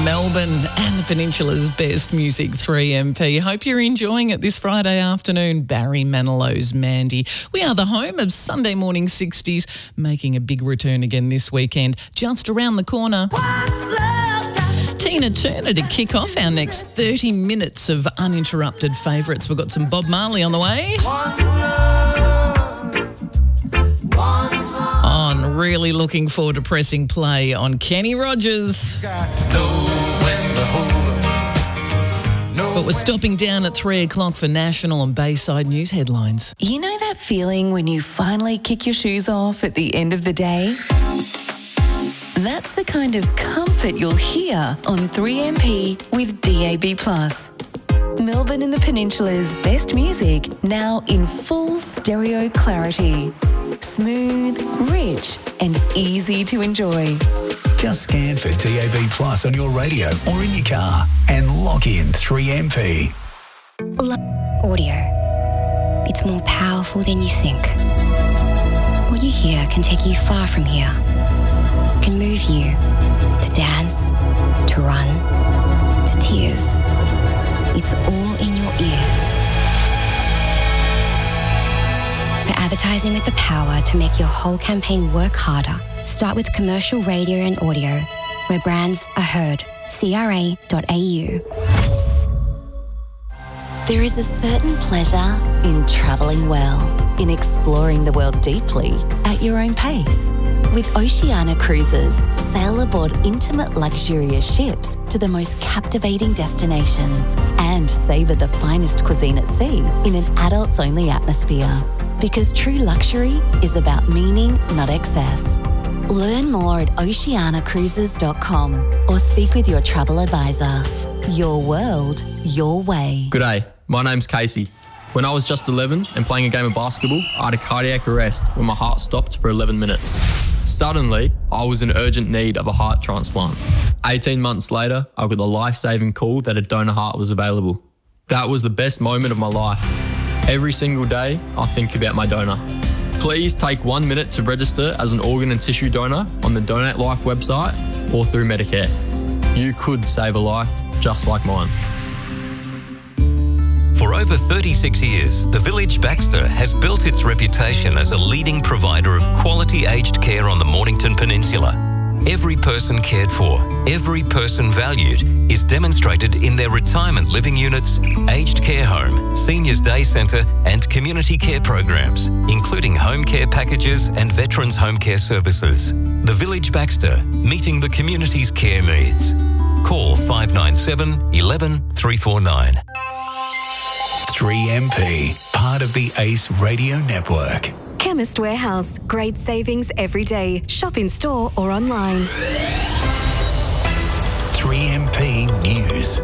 Melbourne and the Peninsula's best music, 3MP. Hope you're enjoying it this Friday afternoon. Barry Manilow's Mandy. We are the home of Sunday morning 60s, making a big return again this weekend. Just around the corner, Tina Turner to kick off our next 30 minutes of uninterrupted favourites. We've got some Bob Marley on the way. Really looking forward to pressing play on Kenny Rogers. But we're stopping down at 3 o'clock for national and Bayside news headlines. You know that feeling when you finally kick your shoes off at the end of the day? That's the kind of comfort you'll hear on 3MP with DAB+. Melbourne and the Peninsula's best music now in full stereo clarity. Smooth, rich and easy to enjoy. Just scan for DAB Plus on your radio or in your car and lock in 3MP. Audio. It's more powerful than you think. What you hear can take you far from here. It can move you to dance, to run, to tears. It's all in your ears. For advertising with the power to make your whole campaign work harder, start with commercial radio and audio, where brands are heard. CRA.au. There is a certain pleasure in travelling well, in exploring the world deeply at your own pace. With Oceania Cruises, sail aboard intimate luxurious ships to the most captivating destinations and savour the finest cuisine at sea in an adults-only atmosphere. Because true luxury is about meaning, not excess. Learn more at oceanacruises.com or speak with your travel advisor. Your world, your way. G'day, my name's Casey. When I was just 11 and playing a game of basketball, I had a cardiac arrest when my heart stopped for 11 minutes. Suddenly, I was in urgent need of a heart transplant. 18 months later, I got a life-saving call that a donor heart was available. That was the best moment of my life. Every single day, I think about my donor. Please take 1 minute to register as an organ and tissue donor on the Donate Life website or through Medicare. You could save a life just like mine. For over 36 years, the Village Baxter has built its reputation as a leading provider of quality aged care on the Mornington Peninsula. Every person cared for, every person valued is demonstrated in their retirement living units, aged care home, seniors day centre and community care programs, including home care packages and veterans home care services. The Village Baxter, meeting the community's care needs. Call 597 11 349. 3MP, part of the ACE Radio Network. Chemist Warehouse. Great savings every day. Shop in store or online. 3MP News.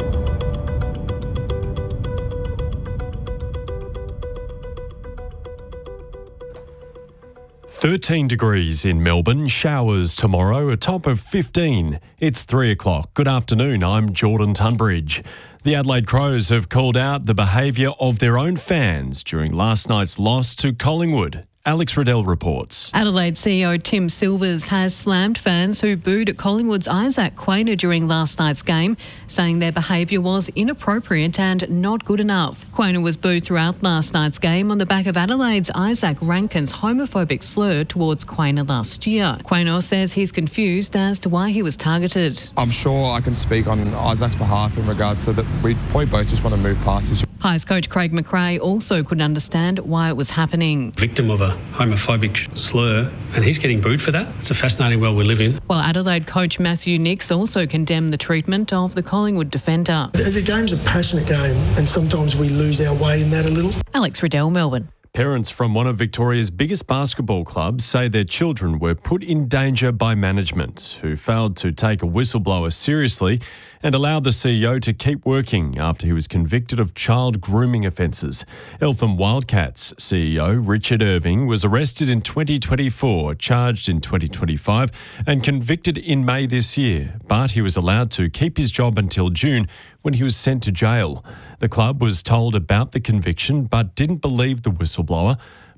"13 degrees in Melbourne, showers tomorrow, a top of 15. It's 3 o'clock. Good afternoon, I'm Jordan Tunbridge. The Adelaide Crows have called out the behaviour of their own fans during last night's loss to Collingwood. Alex Riddell reports. Adelaide CEO Tim Silvers has slammed fans who booed at Collingwood's Isaac Quaynor during last night's game, saying their behaviour was inappropriate and not good enough. Quaynor was booed throughout last night's game on the back of Adelaide's Isaac Rankin's homophobic slur towards Quaynor last year. Quaynor says he's confused as to why he was targeted. I'm sure I can speak on Isaac's behalf in regards to that we probably both just want to move past this. Highest coach Craig McRae also couldn't understand why it was happening. Victim of a homophobic slur, and he's getting booed for that. It's a fascinating world we live in. While Adelaide coach Matthew Nicks also condemned the treatment of the Collingwood defender. The game's a passionate game, and sometimes we lose our way in that a little. Alex Riddell, Melbourne. Parents from one of Victoria's biggest basketball clubs say their children were put in danger by management, who failed to take a whistleblower seriously and allowed the CEO to keep working after he was convicted of child grooming offences. Eltham Wildcats CEO Richard Irving was arrested in 2024, charged in 2025 and convicted in May this year, but he was allowed to keep his job until June when he was sent to jail. The club was told about the conviction but didn't believe the whistleblower.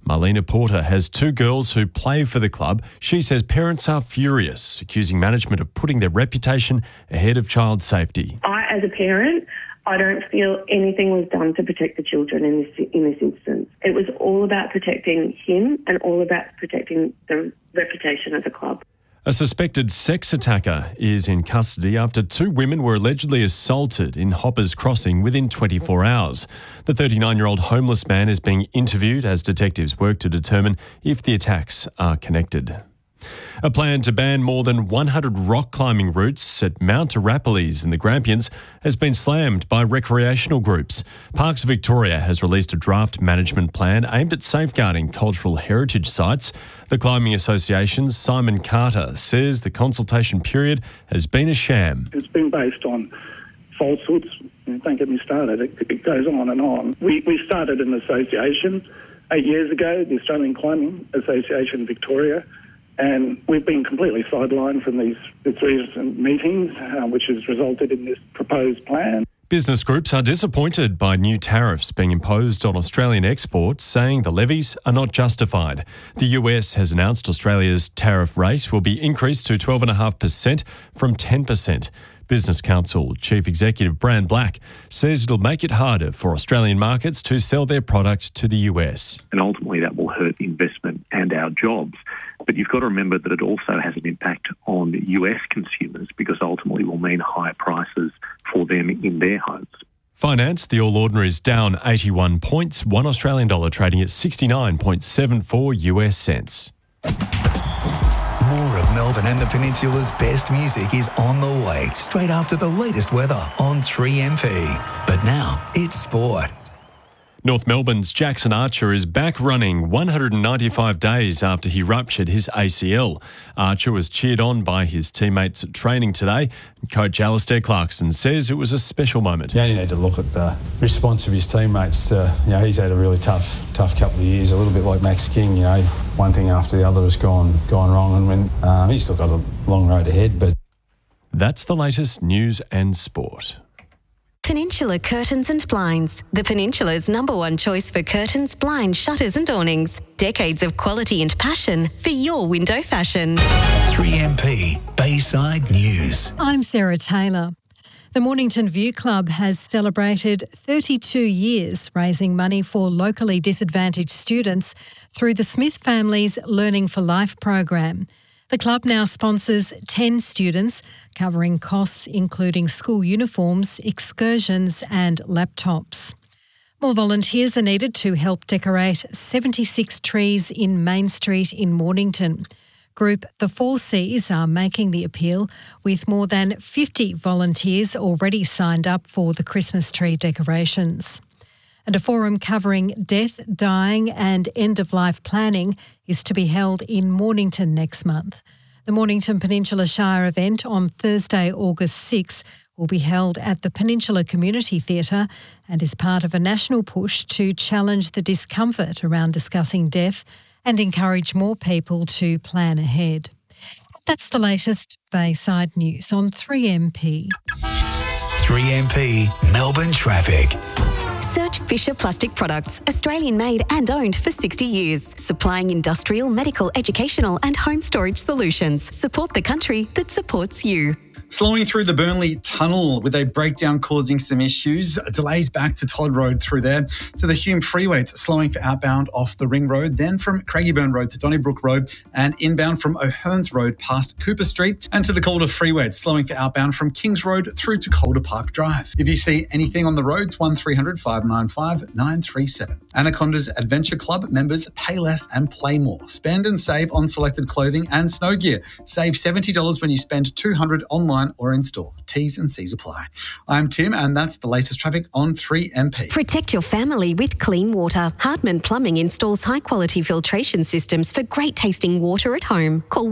Marlena Porter has 2 girls who play for the club. She says parents are furious, accusing management of putting their reputation ahead of child safety. As a parent, I don't feel anything was done to protect the children in this instance. It was all about protecting him and all about protecting the reputation of the club. A suspected sex attacker is in custody after 2 women were allegedly assaulted in Hoppers Crossing within 24 hours. The 39-year-old homeless man is being interviewed as detectives work to determine if the attacks are connected. A plan to ban more than 100 rock climbing routes at Mount Arapiles in the Grampians has been slammed by recreational groups. Parks Victoria has released a draft management plan aimed at safeguarding cultural heritage sites. The Climbing Association's Simon Carter says the consultation period has been a sham. It's been based on falsehoods. Don't get me started. It goes on and on. We started an association 8 years ago, the Australian Climbing Association Victoria, and we've been completely sidelined from these recent meetings, which has resulted in this proposed plan. Business groups are disappointed by new tariffs being imposed on Australian exports, saying the levies are not justified. The US has announced Australia's tariff rate will be increased to 12.5% from 10%. Business Council Chief Executive Brand Black says it'll make it harder for Australian markets to sell their product to the US. And ultimately that will hurt investment and our jobs. But you've got to remember that it also has an impact on US consumers because ultimately will mean higher prices for them in their homes. Finance, the All Ordinaries down 81 points, $1 Australian dollar trading at 69.74 US cents. More of Melbourne and the Peninsula's best music is on the way, straight after the latest weather on 3MP. But now, it's sport. North Melbourne's Jackson Archer is back running 195 days after he ruptured his ACL. Archer was cheered on by his teammates at training today. Coach Alistair Clarkson says it was a special moment. You only need to look at the response of his teammates. He's had a really tough couple of years, a little bit like Max King. One thing after the other has gone wrong, and he's still got a long road ahead. But that's the latest news and sport. Peninsula Curtains and Blinds, the Peninsula's #1 choice for curtains, blinds, shutters and awnings. Decades of quality and passion for your window fashion. 3MP Bayside News. I'm Sarah Taylor. The Mornington View Club has celebrated 32 years raising money for locally disadvantaged students through the Smith family's Learning for Life program. The club now sponsors 10 students, covering costs including school uniforms, excursions and laptops. More volunteers are needed to help decorate 76 trees in Main Street in Mornington. Group The 4 Cs are making the appeal, with more than 50 volunteers already signed up for the Christmas tree decorations. And a forum covering death, dying and end-of-life planning is to be held in Mornington next month. The Mornington Peninsula Shire event on Thursday, August 6 will be held at the Peninsula Community Theatre and is part of a national push to challenge the discomfort around discussing death and encourage more people to plan ahead. That's the latest Bayside News on 3MP. 3MP Melbourne Traffic. Search Fisher Plastic Products, Australian made and owned for 60 years, supplying industrial, medical, educational and home storage solutions. Support the country that supports you. Slowing through the Burnley Tunnel with a breakdown causing some issues. Delays back to Todd Road through there. To the Hume Freeway, it's slowing for outbound off the Ring Road. Then from Craigieburn Road to Donnybrook Road and inbound from O'Hearns Road past Cooper Street. And to the Calder Freeway, it's slowing for outbound from Kings Road through to Calder Park Drive. If you see anything on the roads, 1300 595 937. Anaconda's Adventure Club members pay less and play more. Spend and save on selected clothing and snow gear. Save $70 when you spend $200 online or in store. T's and C's apply. I'm Tim and that's the latest traffic on 3MP. Protect your family with clean water. Hardman Plumbing installs high-quality filtration systems for great tasting water at home. Call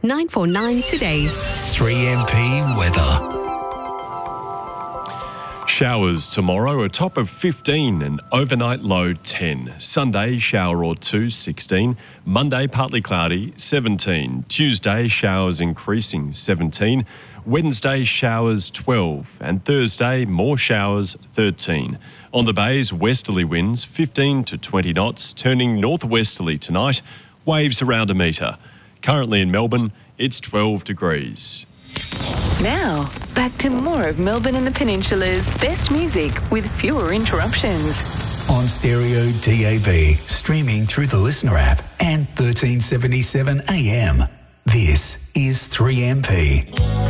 1-800-270-949 today. 3MP Weather. Showers tomorrow, a top of 15 and overnight low 10. Sunday, shower or two, 16. Monday, partly cloudy, 17. Tuesday, showers increasing, 17. Wednesday, showers, 12. And Thursday, more showers, 13. On the bays, westerly winds, 15 to 20 knots, turning northwesterly tonight, waves around a metre. Currently in Melbourne, it's 12 degrees. Now, back to more of Melbourne and the Peninsula's best music with fewer interruptions. On stereo DAB, streaming through the Listener app and 1377 AM. This is 3MP.